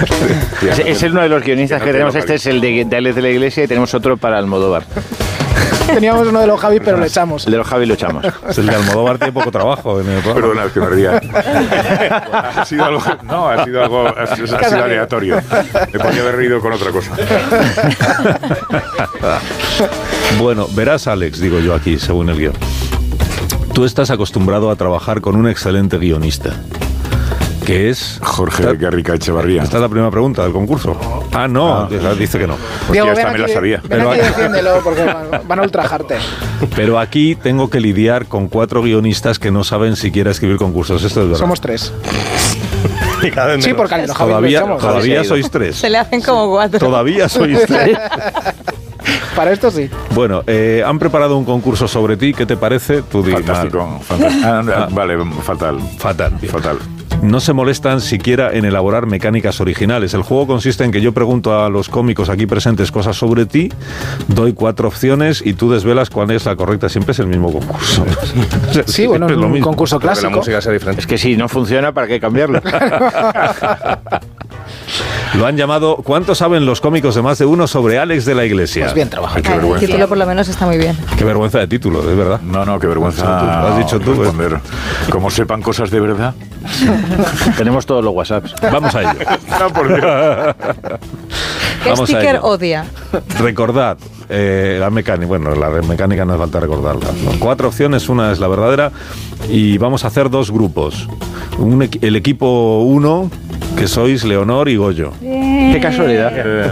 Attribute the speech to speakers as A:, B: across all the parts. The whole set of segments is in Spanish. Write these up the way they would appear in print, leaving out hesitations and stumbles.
A: Es uno de los guionistas que tenemos. Este es el de Alex de la Iglesia y tenemos otro para Almodóvar.
B: Teníamos uno de los Javi, pero lo echamos.
A: El de los Javi lo echamos.
C: El de Almodóvar tiene poco trabajo en el programa.
D: Perdona, es que me ría. Ha sido algo aleatorio. Me podía haber reído con otra cosa.
C: Bueno, verás, Alex, digo yo aquí, según el guión. Tú estás acostumbrado a trabajar con un excelente guionista, que es...
D: Jorge Garrica Echevarría.
C: Esta es la primera pregunta del concurso. No, dice que no.
D: Pues Diego, esta me la sabía.
B: Pero aquí defiéndelo, porque van a ultrajarte.
C: Pero aquí tengo que lidiar con 4 guionistas que no saben siquiera escribir concursos. Esto es verdad.
B: Somos 3. Sí, porque a los Javi lo echamos.
C: Todavía sois 3.
E: Se le hacen como 4.
C: Todavía sois 3.
B: Para esto sí.
C: Bueno, han preparado un concurso sobre ti. ¿Qué te parece? Tú
D: fantástico. Vale, fatal. Fatal.
C: No se molestan siquiera en elaborar mecánicas originales. El juego consiste en que yo pregunto a los cómicos aquí presentes cosas sobre ti, doy 4 opciones y tú desvelas cuál es la correcta. Siempre es el mismo concurso.
B: Sí, bueno, es un concurso clásico.
A: La música sea diferente. Es que si no funciona, ¿para qué cambiarlo?
C: Lo han llamado ¿Cuánto saben los cómicos de más de uno sobre Alex de la Iglesia?
B: Pues bien trabajado.
E: Qué vergüenza. El título por lo menos está muy bien.
C: Qué vergüenza de título, es verdad.
D: No, qué vergüenza.
C: Lo has dicho tú.
D: Como sepan cosas de verdad.
A: Tenemos todos los WhatsApps.
C: Vamos a ello.
D: No, por Dios.
E: ¿Qué sticker odia?
C: Recordad la mecánica. Bueno, la mecánica no hace falta recordarla. 4 opciones, una es la verdadera. Y vamos a hacer 2 grupos. El equipo 1, que sois Leonor y Goyo.
A: Qué casualidad.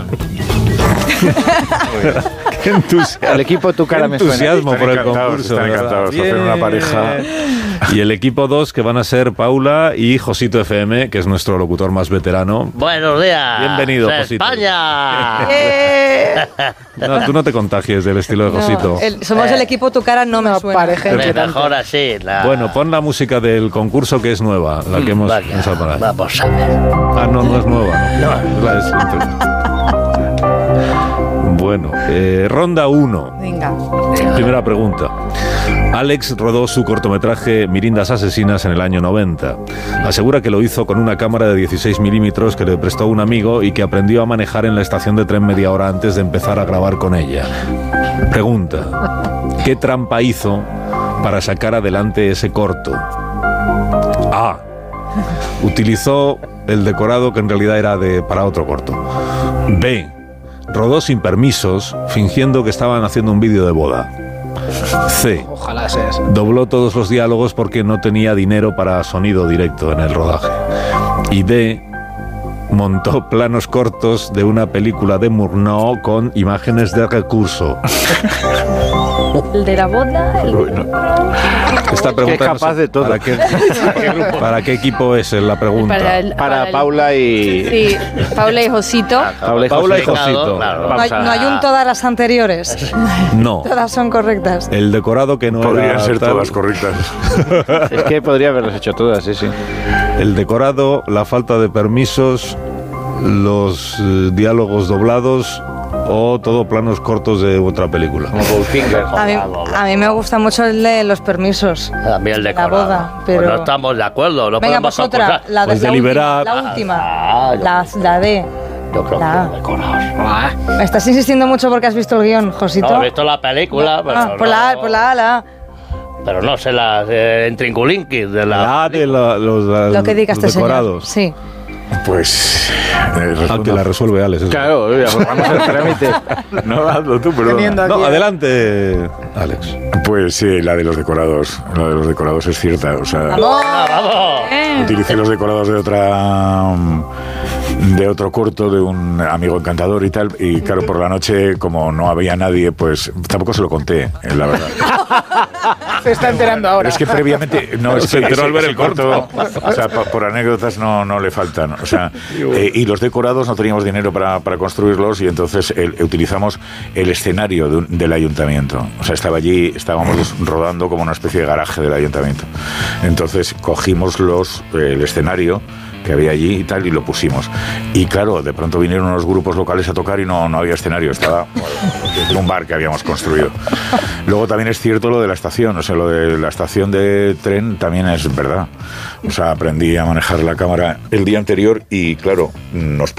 C: Qué entusiasmo.
A: El equipo Tu Cara me suena.
C: Entusiasmo por el concurso.
D: Están encantados de hacer una pareja.
C: Y el equipo 2, que van a ser Paula y Josito FM, que es nuestro locutor más veterano.
F: Buenos días.
C: Bienvenido, Josito.
F: España.
C: No, tú no te contagies del estilo de Josito.
E: Somos el equipo Tu Cara no me suena.
F: Mejor así.
C: Bueno, pon la música del concurso, que es nueva, la que hemos usado.
F: Vamos a ver.
C: No es nueva. No. Bueno, ronda 1.
E: Venga.
C: Primera pregunta. Alex rodó su cortometraje Mirindas Asesinas en el año 90. Asegura que lo hizo con una cámara de 16 milímetros que le prestó un amigo y que aprendió a manejar en la estación de tren media hora antes de empezar a grabar con ella. Pregunta. ¿Qué trampa hizo para sacar adelante ese corto? A. Utilizó el decorado que en realidad era para otro corto. B. Rodó sin permisos, fingiendo que estaban haciendo un vídeo de boda. C.
B: Ojalá sea eso.
C: Dobló todos los diálogos porque no tenía dinero para sonido directo en el rodaje. Y D. Montó planos cortos de una película de Murnau con imágenes de recurso.
E: El de la boda.
C: Esta pregunta
A: es capaz de todo.
C: ¿Para qué equipo es la pregunta?
A: Para Paula y...
E: Sí, Paula y Josito.
C: Paula y Josito.
F: Claro.
E: No hay un todas las anteriores.
C: No.
E: Todas son correctas.
C: El decorado que no
D: podrían ser
C: tal.
D: todas correctas.
A: Es que podría haberlas hecho todas, sí.
C: El decorado, la falta de permisos, los diálogos doblados o todo planos cortos de otra película.
A: Como Goldfinger.
E: A mí me gusta mucho el de los permisos.
F: También el de
E: la boda, pero...
F: Pues no estamos de acuerdo. No
E: venga,
F: podemos
E: vosotras,
F: acusar.
E: la
C: Pues deliberad.
E: La última. La D.
F: Yo creo que los decorados.
E: Me estás insistiendo mucho porque has visto el guión, Josito.
F: No, he visto la película, pero
E: por la A.
F: Pero no sé las Trinculinquis de la...
C: La de lo
E: que diga este
C: decorados.
E: Señor. Sí.
D: Pues...
C: que la resuelve Alex.
A: Claro, vamos al trámite.
D: No, hazlo tú, pero...
C: No, adelante, Alex.
D: Pues sí, la de los decorados. La de los decorados es cierta, o sea...
F: ¡Vamos!
D: Utilicé los decorados de otro corto de un amigo encantador y tal, y claro, por la noche, como no había nadie, pues tampoco se lo conté, la verdad.
B: Se está enterando ahora.
D: Es que previamente no, es
C: se
D: que
C: enteró al ver el corto.
D: O sea, por anécdotas no le faltan, o sea, y los decorados no teníamos dinero para construirlos, y entonces utilizamos el escenario del ayuntamiento. O sea, estábamos rodando como una especie de garaje del ayuntamiento. Entonces cogimos el escenario que había allí y tal, y lo pusimos. Y claro, de pronto vinieron unos grupos locales a tocar y no había escenario, estaba en un bar que habíamos construido. Luego también es cierto lo de la estación, o sea, lo de la estación de tren también es verdad. O sea, aprendí a manejar la cámara el día anterior y claro, nos